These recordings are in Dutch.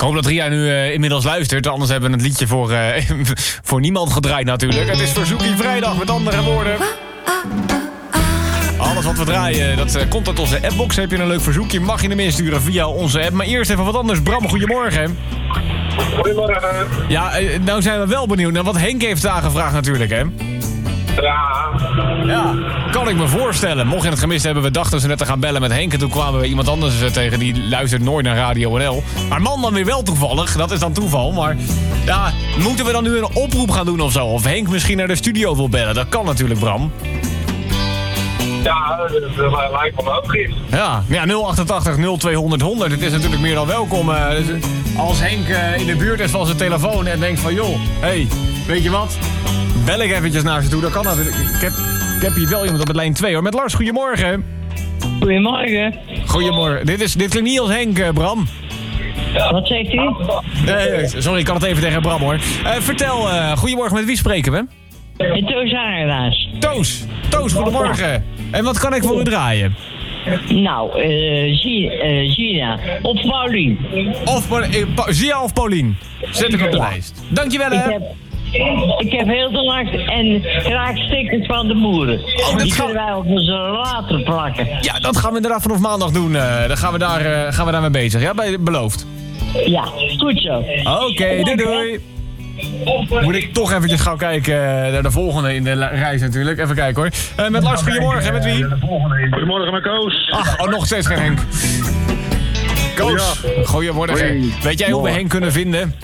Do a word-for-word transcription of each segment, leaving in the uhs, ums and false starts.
hoop dat Ria nu uh, inmiddels luistert. Anders hebben we het liedje voor, uh, voor niemand gedraaid natuurlijk. Het is Verzoekie Vrijdag, met andere woorden. Alles wat we draaien, dat uh, komt uit onze appbox. Heb je een leuk verzoekje, mag je hem insturen via onze app. Maar eerst even wat anders. Bram, goedemorgen. Goedemorgen. Ja, uh, nou zijn we wel benieuwd naar wat Henk heeft aangevraagd natuurlijk, hè? Ja. Ja, kan ik me voorstellen. Mocht je het gemist hebben, we dachten ze net te gaan bellen met Henk. En toen kwamen we iemand anders tegen, die luistert nooit naar Radio N L. Maar man dan weer wel toevallig, dat is dan toeval. Maar ja, moeten we dan nu een oproep gaan doen of zo? Of Henk misschien naar de studio wil bellen? Dat kan natuurlijk, Bram. Ja, dat lijkt me logisch. Ja, ja nul acht acht nul twee honderd honderd. Het is natuurlijk meer dan welkom. Uh, dus als Henk uh, in de buurt is van zijn telefoon en denkt van... joh, hé, hey, weet je wat? Bel ik eventjes naar ze toe, dat kan natuurlijk. Ik heb, ik heb hier wel iemand op het lijn twee hoor. Met Lars, goedemorgen. Goedemorgen. Goedemorgen. Dit, is, dit klinkt niet als Henk, uh, Bram. Wat zegt u? Nee, sorry, ik kan het even tegen Bram hoor. Uh, vertel, uh, goedemorgen, met wie spreken we? En Toos Aardaas. Toos. Toos, goedemorgen. En wat kan ik voor u draaien? Nou, uh, Gina. Of Paulien. Of uh, Zia of Paulien. Zet ik op de lijst. Dankjewel hè. Ik heb, ik heb heel te lang en graag stickers van de boeren. Oh, Die gaan... kunnen wij op onze later plakken. Ja, dat gaan we inderdaad vanaf maandag doen. Uh, dan gaan we, daar, uh, gaan we daarmee bezig. Ja, bij, beloofd. Ja, goed zo. Oké, okay, doei doei. Moet ik toch eventjes gauw kijken naar de volgende in de reis natuurlijk. Even kijken hoor. Uh, met Lars, goedemorgen. Met wie? Goedemorgen met Koos. Ach, oh, nog steeds geen Henk. Koos, goedemorgen. Weet jij hoe we Henk kunnen vinden?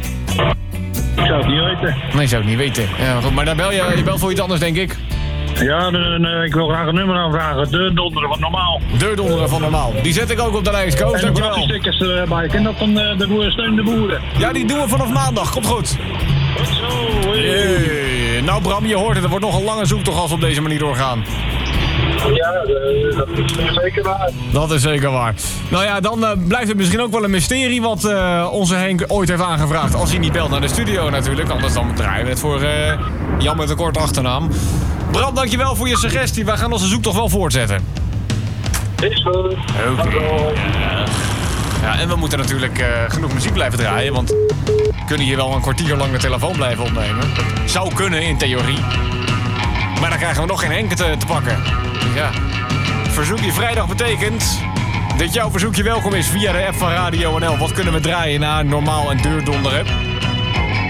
Ik zou het niet weten. Nee, zou ik niet weten. Ja, goed, maar dan bel je, je belt voor iets anders, denk ik. Ja, de, de, ik wil graag een nummer aanvragen. De donderen van normaal. De donderen van normaal. Die zet ik ook op de lijst, Koos. En dankjewel. En stickers erbij. Ken dat van de, de boeren, steun de boeren. Ja, die doen we vanaf maandag. Komt goed. Goed zo. Hey. Hey. Nou Bram, je hoort het. Er wordt nog een lange zoektocht als we op deze manier doorgaan. Ja, dat is zeker waar. Dat is zeker waar. Nou ja, dan uh, blijft het misschien ook wel een mysterie wat uh, onze Henk ooit heeft aangevraagd. Als hij niet belt naar de studio natuurlijk. Anders dan draaien we het voor uh, Jan met een kort achternaam. Bram, dankjewel voor je suggestie. Wij gaan onze zoektocht wel voortzetten. Is goed. Oké. Okay. Ja. Ja, en we moeten natuurlijk uh, genoeg muziek blijven draaien. Want we kunnen hier wel een kwartier lang de telefoon blijven opnemen. Zou kunnen in theorie. Maar dan krijgen we nog geen Henk te, te pakken. Dus ja, Verzoekje Vrijdag betekent dat jouw verzoekje welkom is via de app van Radio N L. Wat kunnen we draaien na normaal en deurdonderen?